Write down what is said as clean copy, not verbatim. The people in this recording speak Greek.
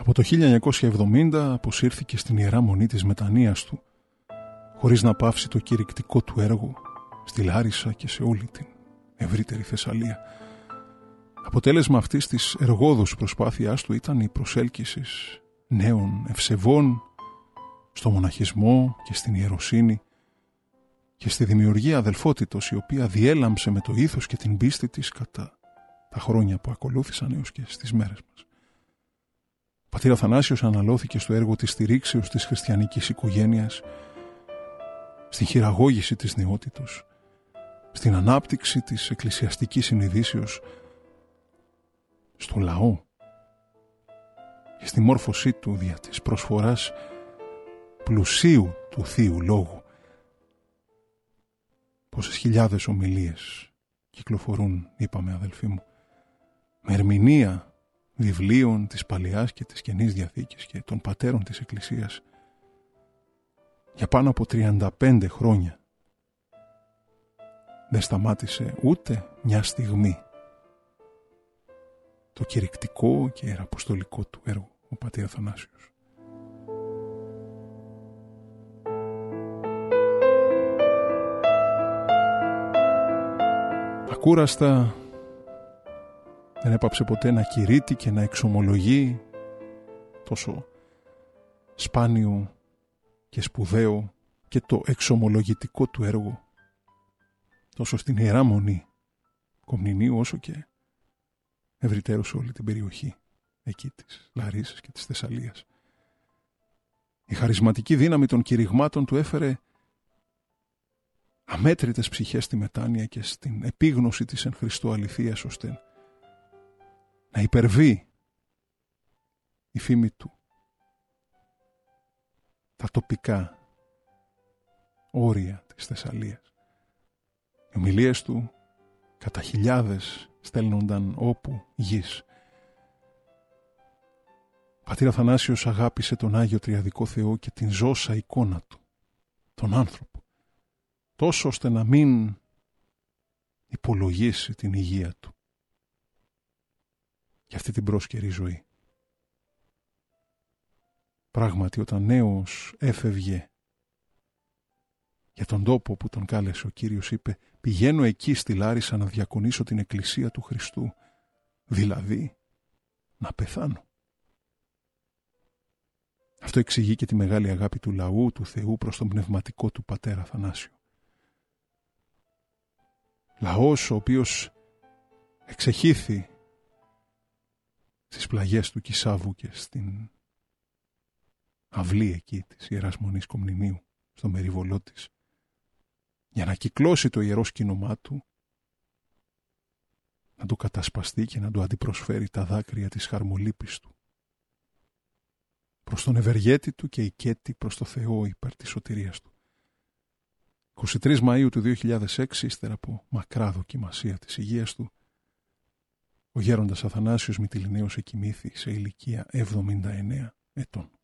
Από το 1970 αποσύρθηκε στην Ιερά Μονή της Μετανοίας του, χωρίς να πάυσει το κηρυκτικό του έργο στη Λάρισα και σε όλη την ευρύτερη Θεσσαλία. Αποτέλεσμα αυτής της εργόδους προσπάθειάς του ήταν η προσέλκυση νέων ευσεβών στο μοναχισμό και στην ιεροσύνη και στη δημιουργία αδελφότητος, η οποία διέλαμψε με το ήθος και την πίστη της κατά τα χρόνια που ακολούθησαν έως και στις μέρες μας. Ο πατήρ Αθανάσιος αναλώθηκε στο έργο της στηρίξεως της χριστιανικής οικογένειας, στην χειραγώγηση της νεότητος, στην ανάπτυξη της εκκλησιαστικής συνειδήσεως, στο λαό και στη μόρφωσή του δια της προσφοράς πλουσίου του Θείου Λόγου. Πόσες χιλιάδες ομιλίες κυκλοφορούν, είπαμε αδελφοί μου, με ερμηνεία βιβλίων της Παλαιάς και της Καινής Διαθήκης και των πατέρων της Εκκλησίας για πάνω από 35 χρόνια. Δεν σταμάτησε ούτε μια στιγμή το κηρυκτικό και ιεραποστολικό του έργο ο πατήρ Αθανάσιος. Ακούραστα δεν έπαψε ποτέ να κηρύττει και να εξομολογεί τόσο σπάνιο και σπουδαίο και το εξομολογητικό του έργο τόσο στην Ιερά Μονή Κομνηνίου όσο και ευρυτέρως σε όλη την περιοχή εκεί της Λαρίσης και της Θεσσαλίας. Η χαρισματική δύναμη των κηρυγμάτων του έφερε αμέτρητες ψυχές στη μετάνοια και στην επίγνωση της εν Χριστώ αληθείας, ώστε να υπερβεί η φήμη του τα τοπικά όρια της Θεσσαλίας. Οι ομιλίες του κατά χιλιάδες στέλνονταν όπου γης. Ο πατήρ Αθανάσιος αγάπησε τον Άγιο Τριαδικό Θεό και την ζώσα εικόνα του, τον άνθρωπο, τόσο ώστε να μην υπολογίσει την υγεία του και αυτή την πρόσκαιρη ζωή. Πράγματι, όταν νέος έφευγε για τον τόπο που τον κάλεσε ο Κύριος, είπε «Πηγαίνω εκεί στη Λάρισα να διακονήσω την Εκκλησία του Χριστού, δηλαδή να πεθάνω». Αυτό εξηγεί και τη μεγάλη αγάπη του λαού, του Θεού προς τον πνευματικό του πατέρα Αθανάσιο. Λαός ο οποίος εξεχήθη στις πλαγιές του Κισάβου και στην αυλή εκεί της Ιεράς Μονής Κομνηνίου, στο μεριβολό της, για να κυκλώσει το ιερό σκήνομά του, να του κατασπαστεί και να του αντιπροσφέρει τα δάκρυα της χαρμολύπης του, προς τον ευεργέτη του και οικέτη προς το Θεό υπέρ της σωτηρίας του. 23 Μαΐου του 2006, ύστερα από μακρά δοκιμασία της υγείας του, ο γέροντας Αθανάσιος Μυτιληναίος εκοιμήθη σε ηλικία 79 ετών.